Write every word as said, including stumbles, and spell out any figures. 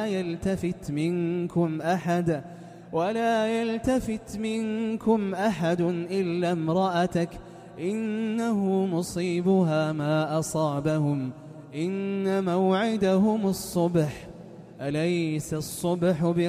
يلتفت منكم أحد ولا يلتفت منكم أحد إلا امرأتك إنه مصيبها ما أصابهم إن موعدهم الصبح أليس الصبح بقريب